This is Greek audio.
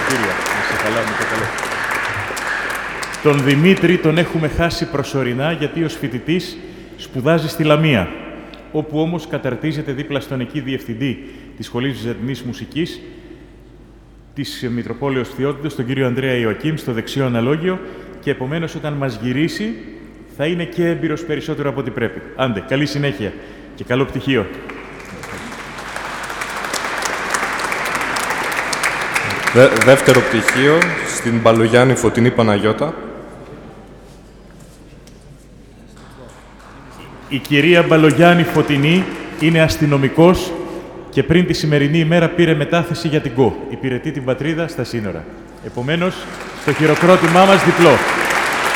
Συγχαρητήρια. Να σε καλά, με το καλό. Τον Δημήτρη τον έχουμε χάσει προσωρινά, γιατί ως φοιτητής σπουδάζει στη Λαμία, όπου όμως καταρτίζεται δίπλα στον εκεί διευθυντή της Σχολής Βυζαντινής Μουσικής της Μητροπόλεως Θεότητος, τον κύριο Ανδρέα Ιωακήμ, στο δεξιό αναλόγιο, και επομένως όταν μας γυρίσει θα είναι και έμπειρος περισσότερο από ό,τι πρέπει. Άντε, καλή συνέχεια και καλό πτυχίο. Δεύτερο πτυχίο στην Μπαλογιάννη Φωτεινή Παναγιώτα. Η κυρία Μπαλογιάννη Φωτεινή είναι αστυνομικός και πριν τη σημερινή ημέρα πήρε μετάθεση για την ΚΟ. Υπηρετεί την πατρίδα στα σύνορα. Επομένως, στο χειροκρότημά μας διπλό.